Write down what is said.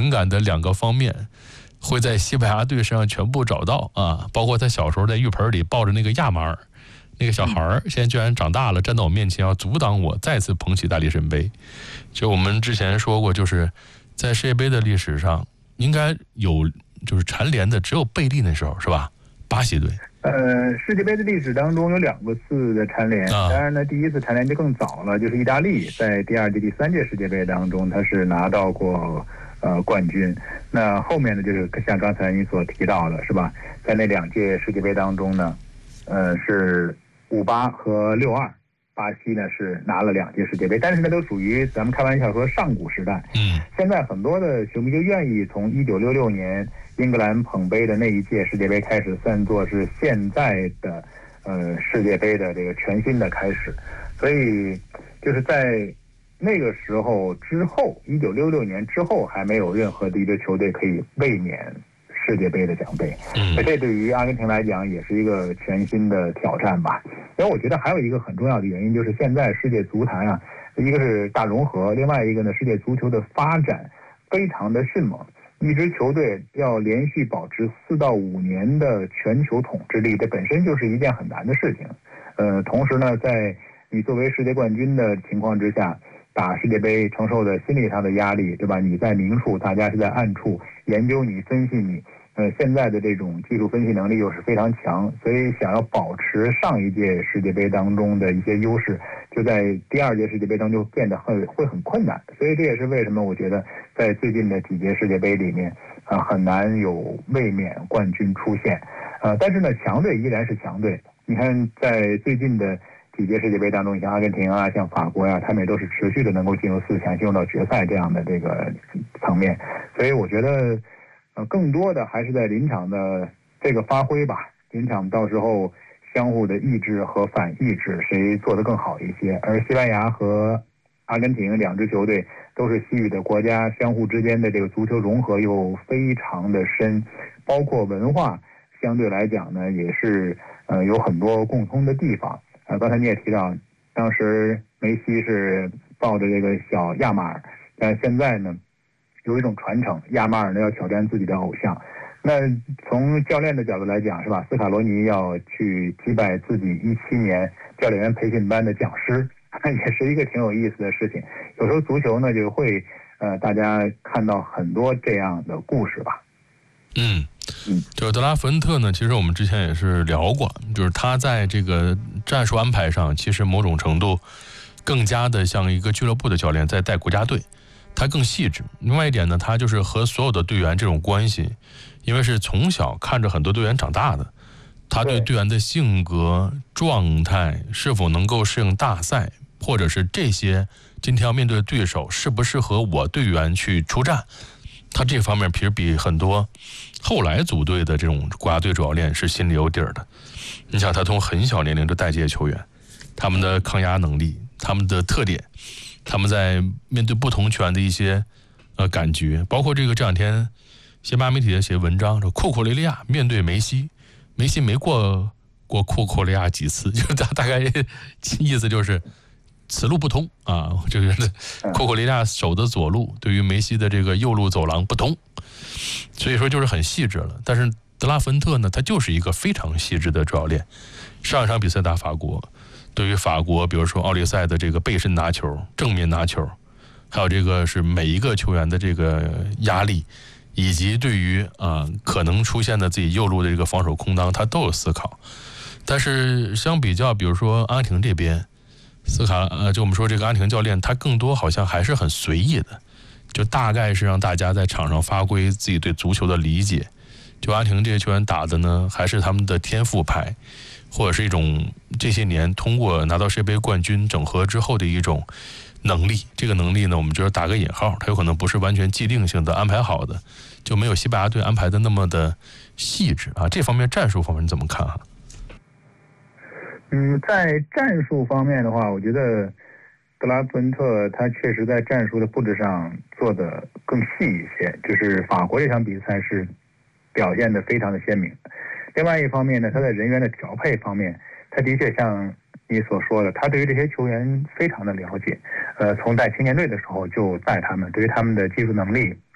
情感的2个方面会在西班牙队身上全部找到啊，包括他小时候在浴盆里抱着那个亚马尔那个小孩，现在居然长大了站到我面前要阻挡我再次捧起大力神杯。就我们之前说过，就是在世界杯的历史上应该有就是蝉联的只有贝利那时候是吧，巴西队。 世界杯的历史当中有2次的蝉联，当然呢，第一次蝉联就更早了，就是意大利在第2届、第3届世界杯当中，他是拿到过冠军。那后面呢，就是像刚才你所提到的，是吧？在那2届世界杯当中呢，是58和62，巴西呢是拿了2届世界杯，但是呢都属于咱们开玩笑说上古时代。现在很多的球迷就愿意从1966年英格兰捧杯的那一届世界杯开始算作是现在的世界杯的这个全新的开始，所以就是在那个时候之后，1966年之后还没有任何的一支球队可以卫冕世界杯的奖杯，这对于阿根廷来讲也是一个全新的挑战吧。因为我觉得还有一个很重要的原因，就是现在世界足坛啊，一个是大融合，另外一个呢，世界足球的发展非常的迅猛。一支球队要连续保持4到5年的全球统治力，这本身就是一件很难的事情。同时呢，在你作为世界冠军的情况之下，打世界杯承受的心理上的压力，对吧？你在明处，大家是在暗处研究你、分析你。现在的这种技术分析能力又是非常强，所以想要保持上一届世界杯当中的一些优势，就在第2届世界杯当中变得会很困难。所以这也是为什么我觉得在最近的几届世界杯里面很难有卫冕冠军出现。但是呢，强队依然是强队。你看在最近的几届世界杯当中，像阿根廷啊，像法国呀，他们也都是持续的能够进入4强，进入到决赛这样的这个层面。所以我觉得更多的还是在临场的这个发挥吧，临场到时候相互的抑制和反抑制，谁做得更好一些。而西班牙和阿根廷2支球队都是西语的国家，相互之间的这个足球融合又非常的深，包括文化相对来讲呢，也是有很多共通的地方。刚才你也提到，当时梅西是抱着这个小亚马尔，但现在呢有一种传承，亚马尔呢要挑战自己的偶像。那从教练的角度来讲，是吧？斯卡罗尼要去击败自己17年教练员培训班的讲师，也是一个挺有意思的事情。有时候足球呢就会大家看到很多这样的故事吧。 就是德拉福恩特呢，其实我们之前也是聊过，就是他在这个战术安排上，其实某种程度更加的像一个俱乐部的教练在带国家队。他更细致。另外一点呢，他就是和所有的队员这种关系，因为是从小看着很多队员长大的，他对队员的性格、状态是否能够适应大赛，或者是这些今天要面对的对手适不适合我队员去出战，他这方面其实比很多后来组队的这种国家队主教练是心里有底儿的。你想，他从很小年龄就带这些球员，他们的抗压能力，他们的特点，他们在面对不同球员的一些感觉，包括这两天西班牙媒体在写文章，说库库雷利亚面对梅西，梅西没过库库雷利亚几次，就大概意思就是此路不通啊，就是库库雷利亚守的左路对于梅西的这个右路走廊不通，所以说就是很细致了。但是德拉芬特呢，他就是一个非常细致的主教练。上一场比赛打法国，对于法国比如说奥利赛的这个背身拿球、正面拿球，还有这个是每一个球员的这个压力，以及对于可能出现的自己右路的这个防守空当，他都有思考。但是相比较比如说阿根廷这边，就我们说这个阿根廷教练，他更多好像还是很随意的，就大概是让大家在场上发挥自己对足球的理解。就阿根廷这些球员打的呢，还是他们的天赋派，或者是一种这些年通过拿到世界杯冠军整合之后的一种能力。这个能力呢，我们就是打个引号，它有可能不是完全既定性的安排好的，就没有西班牙队安排的那么的细致啊。这方面战术方面你怎么看啊？ 在战术方面的话，我觉得德拉夫恩特他确实在战术的布置上做得更细一些，就是法国这场比赛是表现得非常的鲜明。另外一方面呢，他在人员的调配方面，他的确像你所说的，他对于这些球员非常的了解，从带青年队的时候就带他们，对于他们的技术能力